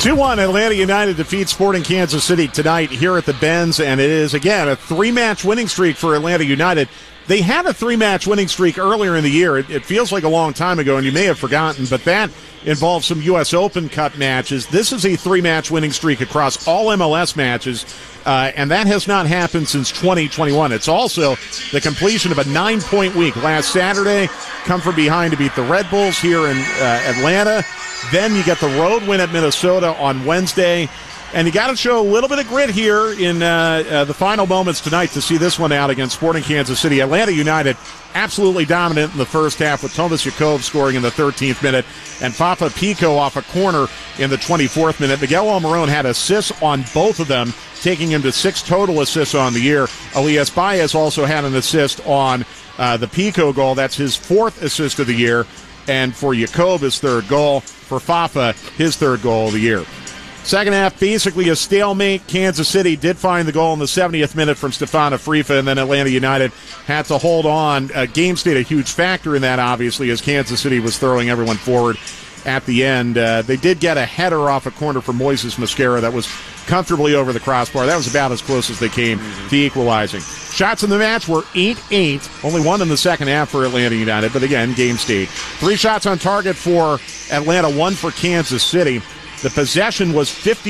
2-1, Atlanta United defeats Sporting Kansas City tonight here at the Benz, and it is, again, a three-match winning streak for Atlanta United. They had a three-match winning streak earlier in the year. It feels like a long time ago, and you may have forgotten, but that involves some U.S. Open Cup matches. This is a three-match winning streak across all MLS matches, and that has not happened since 2021. It's also the completion of a 9-point week. Last Saturday, come from behind to beat the Red Bulls here in Atlanta. Then you get the road win at Minnesota on Wednesday. And you got to show a little bit of grit here in the final moments tonight to see this one out against Sporting Kansas City. Atlanta United absolutely dominant in the first half with Tomas Jakov scoring in the 13th minute and Fafa Picault off a corner in the 24th minute. Miguel Almiron had assists on both of them, taking him to 6 total assists on the year. Elias Baez also had an assist on the Picault goal. That's his 4th assist of the year. And for Jakov, his 3rd goal. For Fafa, his 3rd goal of the year. Second half, basically a stalemate. Kansas City did find the goal in the 70th minute from Stefano Frifa, and then Atlanta United had to hold on. Game stayed a huge factor in that, obviously, as Kansas City was throwing everyone forward at the end. They did get a header off a corner from Moises Mosquera that was comfortably over the crossbar. That was about as close as they came to equalizing. Shots in the match were 8-8. Only one in the second half for Atlanta United, but again, game stayed. 3 shots on target for Atlanta, 1 for Kansas City. The possession was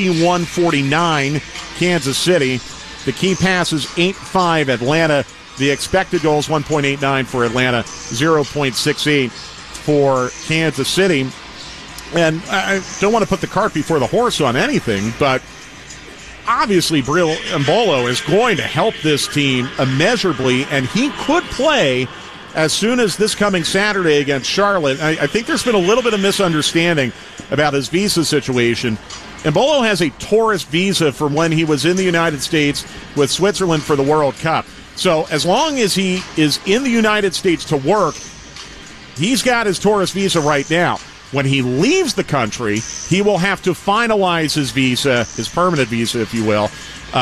51-49 Kansas City. The key passes 8-5 Atlanta. The expected goals 1.89 for Atlanta, 0.68 for Kansas City. And I don't want to put the cart before the horse on anything, but obviously Breel Embolo is going to help this team immeasurably, and he could play as soon as this coming Saturday against Charlotte. I think there's been a little bit of misunderstanding about his visa situation. Embolo has a tourist visa from when he was in the United States with Switzerland for the World Cup. So as long as he is in the United States to work, he's got his tourist visa right now. When he leaves the country, he will have to finalize his visa, his permanent visa, if you will.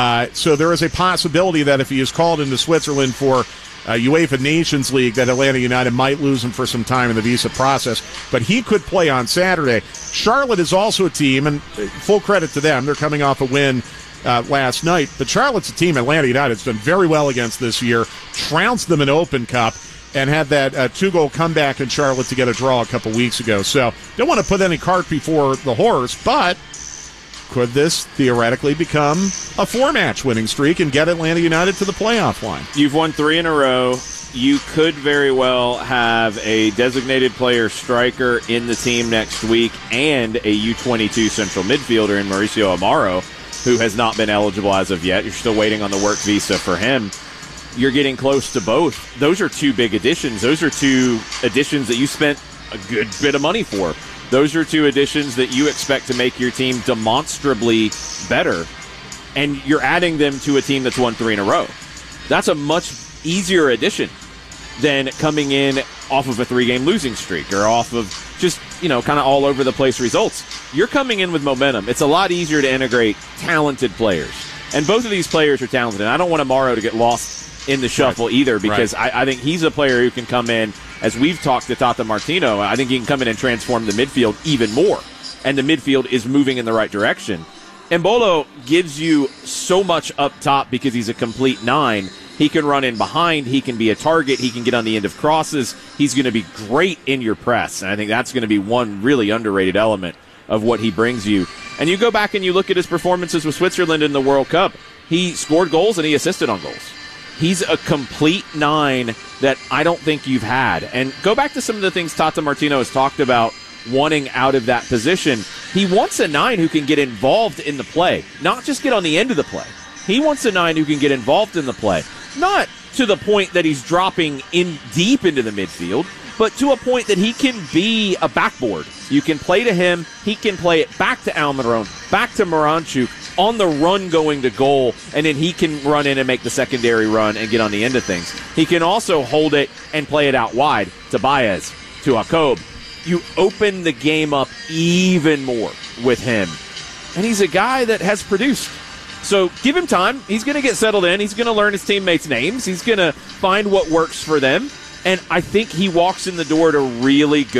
So there is a possibility that if he is called into Switzerland for UEFA Nations League, that Atlanta United might lose him for some time in the visa process. But he could play on Saturday. Charlotte is also a team, and full credit to them. They're coming off a win last night. But Charlotte's a team Atlanta United's done very well against this year, trounced them in Open Cup, and had that 2-goal comeback in Charlotte to get a draw a couple weeks ago. So don't want to put any cart before the horse, but could this theoretically become a 4-match winning streak and get Atlanta United to the playoff line? You've won 3 in a row. You could very well have a designated player striker in the team next week and a U22 central midfielder in Mauricio Amaro, who has not been eligible as of yet. You're still waiting on the work visa for him. You're getting close to both. Those are 2 big additions. Those are 2 additions that you spent a good bit of money for. Those are 2 additions that you expect to make your team demonstrably better, and you're adding them to a team that's won 3 in a row. That's a much easier addition than coming in off of a 3-game losing streak or off of just, kind of all over the place results. You're coming in with momentum. It's a lot easier to integrate talented players, and both of these players are talented. And I don't want Amaro to get lost in the shuffle either, because I think he's a player who can come in, as we've talked to Tata Martino, I think he can come in and transform the midfield even more, and the midfield is moving in the right direction. Embolo gives you so much up top because he's a complete 9. He can run in behind, he can be a target, he can get on the end of crosses, he's going to be great in your press, and I think that's going to be one really underrated element of what he brings you. And you go back and you look at his performances with Switzerland in the World Cup. He scored goals and he assisted on goals. He's a complete 9 that I don't think you've had. And go back to some of the things Tata Martino has talked about wanting out of that position. He wants a 9 who can get involved in the play, not just get on the end of the play. He wants a 9 who can get involved in the play, not to the point that he's dropping in deep into the midfield, but to a point that he can be a backboard. You can play to him, he can play it back to Almiron, back to Moranchuk, on the run going to goal, and then he can run in and make the secondary run and get on the end of things. He can also hold it and play it out wide to Baez, to Jakob. You open the game up even more with him. And he's a guy that has produced. So give him time. He's going to get settled in. He's going to learn his teammates' names. He's going to find what works for them. And I think he walks in the door to really good